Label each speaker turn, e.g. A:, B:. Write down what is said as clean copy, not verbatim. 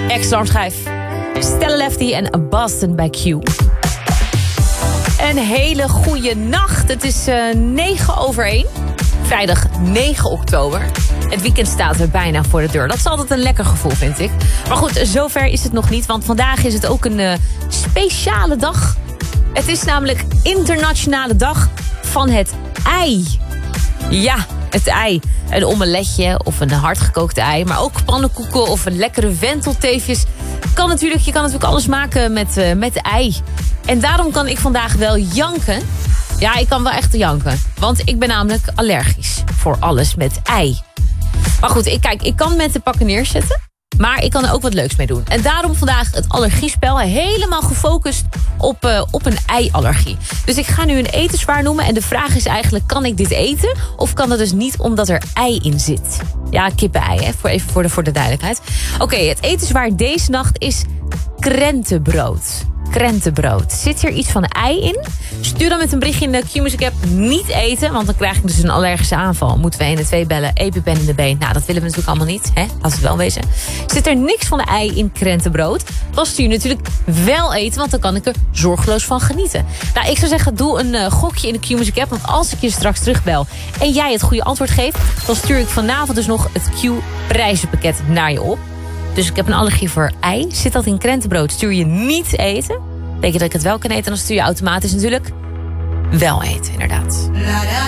A: Ex-alarmschijf. Stella Lefty en Boston bij Q. Een hele goede nacht. Het is 1:09. Vrijdag 9 oktober. Het weekend staat er bijna voor de deur. Dat is altijd een lekker gevoel, vind ik. Maar goed, zover is het nog niet. Want vandaag is het ook een speciale dag. Het is namelijk Internationale Dag van het Ei. Ja, het ei. Een omeletje of een hardgekookte ei. Maar ook pannenkoeken of een lekkere wentelteefjes. Je kan natuurlijk alles maken met ei. En daarom kan ik vandaag wel janken. Ja, ik kan wel echt janken. Want ik ben namelijk allergisch voor alles met ei. Maar goed, ik kan met de pakken neerzetten. Maar ik kan er ook wat leuks mee doen. En daarom vandaag het allergiespel. Helemaal gefocust op een ei-allergie. Dus ik ga nu een etenswaar noemen. En de vraag is eigenlijk, kan ik dit eten? Of kan dat dus niet omdat er ei in zit? Ja, kippen-ei, hè? Even voor de duidelijkheid. Oké, het etenswaar deze nacht is krentenbrood. Krentenbrood. Zit hier iets van ei in? Stuur dan met een berichtje in de Q-Music app niet eten, want dan krijg ik dus een allergische aanval. Moeten we 112 bellen, EpiPen in de been. Nou, dat willen we natuurlijk allemaal niet, hè? Laat het wel wezen. Zit er niks van de ei in krentenbrood? Dan stuur je natuurlijk wel eten, want dan kan ik er zorgeloos van genieten. Nou, ik zou zeggen, doe een gokje in de Q-Music app, want als ik je straks terugbel en jij het goede antwoord geeft, dan stuur ik vanavond dus nog het Q-prijzenpakket naar je op. Dus ik heb een allergie voor ei. Zit dat in krentenbrood, stuur je niet eten. Denk je dat ik het wel kan eten, dan stuur je automatisch natuurlijk wel eten, inderdaad.